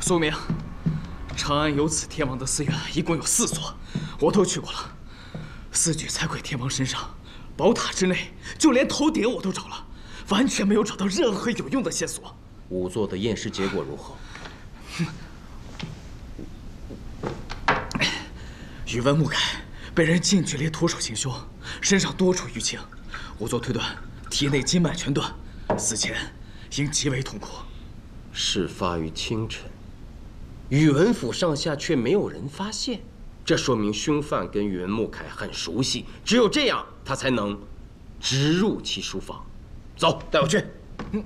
苏明，长安有此天王的寺院一共有4所，我都去过了。4具财鬼天王身上，宝塔之内，就连头顶我都找了，完全没有找到任何有用的线索。 仵作的验尸结果如何？ 宇文穆凯被人近距离徒手行凶，身上多处淤青，仵作推断体内筋脉全断，死前应极为痛苦。 事发于清晨，宇文府上下却没有人发现，这说明凶犯跟宇文穆凯很熟悉，只有这样他才能直入其书房。走，带我去。